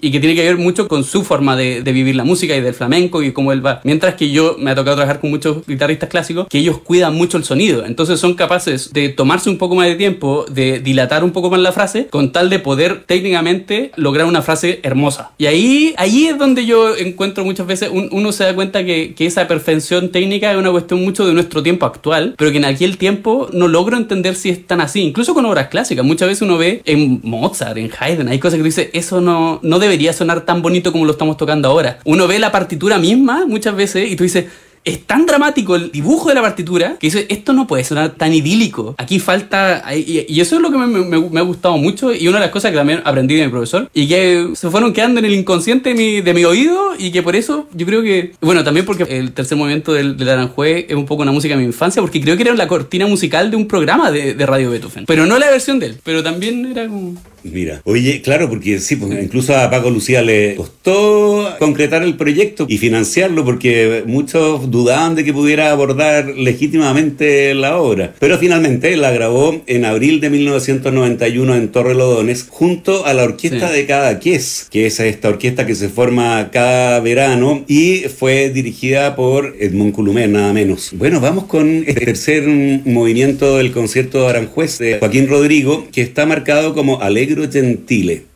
y que tiene que ver mucho con su forma de vivir la música y del flamenco y cómo él va. Mientras que yo me ha tocado trabajar con muchos guitarristas clásicos que ellos cuidan mucho el sonido, entonces son capaces de tomarse un poco más de tiempo, de dilatar un poco más la frase, con tal de poder técnicamente lograr una frase hermosa. Y ahí es donde yo encuentro muchas veces, uno se da cuenta que esa perfección técnica es una cuestión mucho de nuestro tiempo actual, pero que en aquel tiempo no logro entender si es tan así, incluso con obras clásicas. Muchas veces uno ve en Mozart, en Haydn, hay cosas que tú dices, eso no debería sonar tan bonito como lo estamos tocando ahora. Uno ve la partitura misma muchas veces y tú dices, es tan dramático el dibujo de la partitura que dice, esto no puede sonar tan idílico. Aquí falta... Y eso es lo que me ha gustado mucho, y una de las cosas que también aprendí de mi profesor y que se fueron quedando en el inconsciente de mi oído, y que por eso yo creo que... Bueno, también porque el tercer movimiento del Aranjuez es un poco una música de mi infancia, porque creo que era la cortina musical de un programa de Radio Beethoven. Pero no la versión de él, pero también era como... Mira, oye, claro, porque sí, pues, incluso a Paco Lucía le costó concretar el proyecto y financiarlo, porque muchos dudaban de que pudiera abordar legítimamente la obra. Pero finalmente él la grabó en abril de 1991 en Torrelodones, junto a la orquesta de Cadaqués, que es esta orquesta que se forma cada verano y fue dirigida por Edmond Colomer, nada menos. Bueno, vamos con el tercer movimiento del concierto de Aranjuez de Joaquín Rodrigo, que está marcado como Allegro Gentile.